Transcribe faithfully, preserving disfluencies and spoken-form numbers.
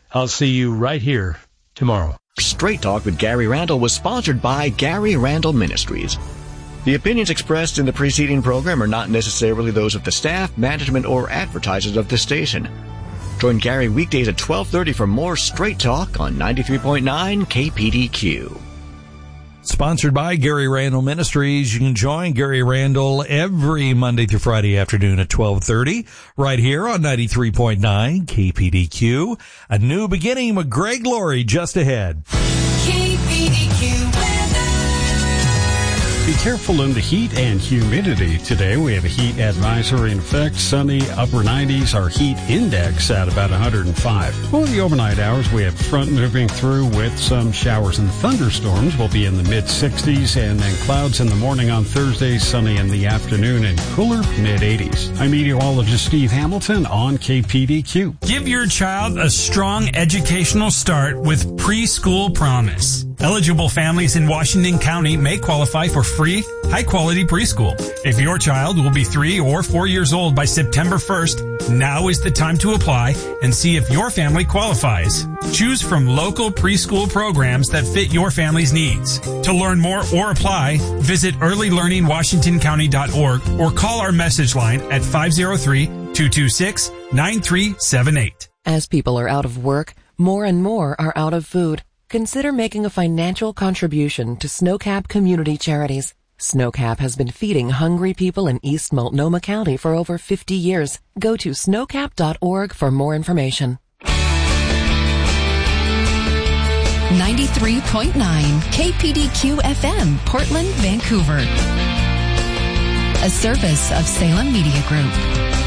I'll see you right here tomorrow. Straight Talk with Gary Randall was sponsored by Gary Randall Ministries. The opinions expressed in the preceding program are not necessarily those of the staff, management, or advertisers of this station. Join Gary weekdays at twelve thirty for more Straight Talk on ninety-three point nine K P D Q. Sponsored by Gary Randall Ministries. You can join Gary Randall every Monday through Friday afternoon at twelve thirty right here on ninety-three point nine K P D Q. A new beginning with Greg Laurie just ahead. K P D Q Be careful in the heat and humidity today. We have a heat advisory in effect. Sunny, upper nineties. Our heat index at about one hundred five. For the overnight hours, we have front moving through with some showers and thunderstorms. We'll be in the mid sixties, and then clouds in the morning on Thursday, sunny in the afternoon, and cooler mid eighties. I'm meteorologist Steve Hamilton on K P D Q. Give your child a strong educational start with Preschool Promise. Eligible families in Washington County may qualify for free, high-quality preschool. If your child will be three or four years old by September first, now is the time to apply and see if your family qualifies. Choose from local preschool programs that fit your family's needs. To learn more or apply, visit early learning washington county dot org or call our message line at five oh three, two two six, nine three seven eight. As people are out of work, more and more are out of food. Consider making a financial contribution to Snowcap Community Charities. Snowcap has been feeding hungry people in East Multnomah County for over fifty years. Go to snowcap dot org for more information. ninety-three point nine K P D Q F M, Portland, Vancouver. A service of Salem Media Group.